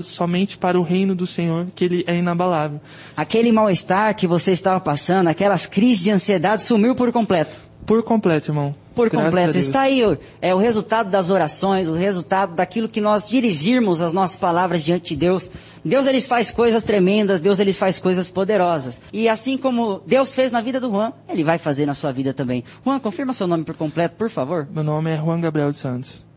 somente para o reino do Senhor, que Ele é inabalável. Aquele mal-estar que você estava passando, aquelas crises de ansiedade, sumiu por completo. Por completo, irmão. Por Graças a completo. Deus. Está aí o resultado das orações, o resultado daquilo que nós dirigirmos as nossas palavras diante de Deus. Deus, Ele faz coisas tremendas, Deus, Ele faz coisas poderosas. E assim como Deus fez na vida do Juan, Ele vai fazer na sua vida também. Juan, confirma seu nome por completo, por favor. Meu nome é Juan Gabriel dos Santos.